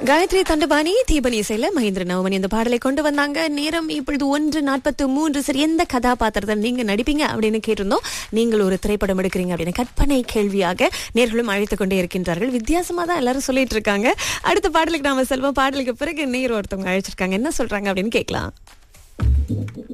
காயத்ரி தண்டபாணி தீபன் இசையில மகேந்திர நவமணி இந்த பாடலை கொண்டு வந்தாங்க. நேரம் இப்பொழுது 1:43. சரி, எந்த கதாபாத்திரத்தில் நீங்க நடிப்பீங்க அப்படின்னு கேட்டிருந்தோம். நீங்கள் ஒரு திரைப்படம் எடுக்கிறீங்க அப்படின்னு கற்பனை கேள்வியாக நேர்களும் அழைத்துக் கொண்டே இருக்கின்றார்கள். வித்தியாசமா தான் எல்லாரும் சொல்லிட்டு இருக்காங்க. அடுத்த பாடலுக்கு நாம செல்வோம். பாடலுக்கு பிறகு நேர் ஒருத்தவங்க அழைச்சிருக்காங்க. என்ன சொல்றாங்க அப்படின்னு கேட்கலாம்.